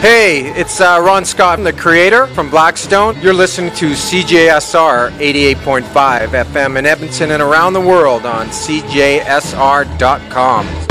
Hey, it's Ron Scott, the creator from Blackstone. You're listening to CJSR 88.5 FM in Edmonton and around the world on CJSR.com.